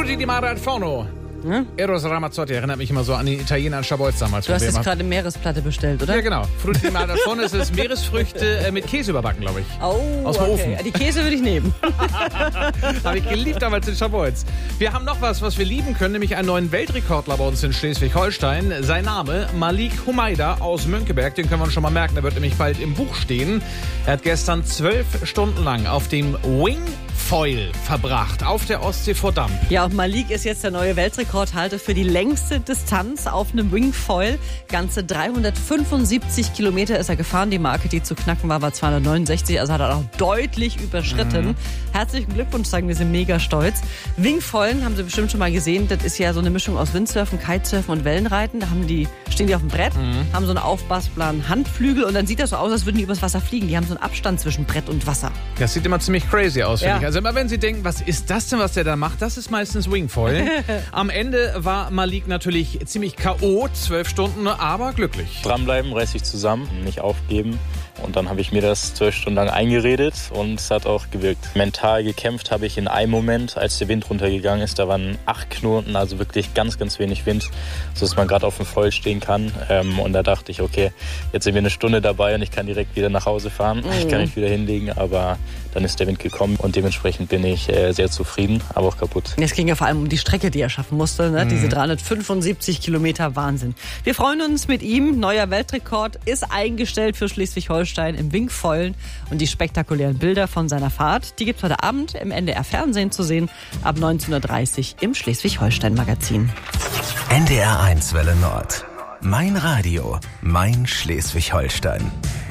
Frutti di Mare al Forno. Eros Ramazzotti erinnert mich immer so an den Italiener in Scharbeutz damals. Du hast jetzt gerade Meeresplatte bestellt, oder? Ja, genau. Frutti di Mare al Forno ist Meeresfrüchte mit Käse überbacken, glaube ich. Oh, aus dem Ofen. Die Käse würde ich nehmen. Habe ich geliebt damals in Scharbeutz. Wir haben noch was wir lieben können, nämlich einen neuen Weltrekordler bei uns in Schleswig-Holstein. Sein Name Malik Humaida aus Mönckeberg. Den können wir uns schon mal merken. Der wird nämlich bald im Buch stehen. Er hat gestern 12 Stunden lang auf dem Wingfoil verbracht, auf der Ostsee vor Damm. Ja, und Malik ist jetzt der neue Weltrekordhalter für die längste Distanz auf einem Wingfoil. Ganze 375 Kilometer ist er gefahren. Die Marke, die zu knacken war 269. Also hat er auch deutlich überschritten. Herzlichen Glückwunsch, sagen wir, sind mega stolz. Wingfoilen haben Sie bestimmt schon mal gesehen. Das ist ja so eine Mischung aus Windsurfen, Kitesurfen und Wellenreiten. Da stehen die auf dem Brett, haben so einen aufblasbaren Handflügel und dann sieht das so aus, als würden die übers Wasser fliegen. Die haben so einen Abstand zwischen Brett und Wasser. Das sieht immer ziemlich crazy aus, finde Ja. ich. Also immer wenn Sie denken, was ist das denn, was der da macht, das ist meistens Wingfoil. Am Ende war Malik natürlich ziemlich K.O., 12 Stunden, aber glücklich. Dranbleiben, reiß dich zusammen, nicht aufgeben. Und dann habe ich mir das 12 Stunden lang eingeredet und es hat auch gewirkt. Mental gekämpft habe ich in einem Moment, als der Wind runtergegangen ist. Da waren 8 Knoten, also wirklich ganz, ganz wenig Wind, sodass man gerade auf dem Foil stehen kann. Und da dachte ich, okay, jetzt sind wir eine Stunde dabei und ich kann direkt wieder nach Hause fahren. Ich kann mich wieder hinlegen, aber dann ist der Wind gekommen und dementsprechend bin ich sehr zufrieden, aber auch kaputt. Es ging ja vor allem um die Strecke, die er schaffen musste. Ne? Diese 375 Kilometer, Wahnsinn. Wir freuen uns mit ihm. Neuer Weltrekord ist eingestellt für Schleswig-Holstein im Wingfoilen. Und die spektakulären Bilder von seiner Fahrt, die gibt es heute Abend im NDR Fernsehen zu sehen, ab 19.30 Uhr im Schleswig-Holstein-Magazin. NDR 1 Welle Nord. Mein Radio, mein Schleswig-Holstein.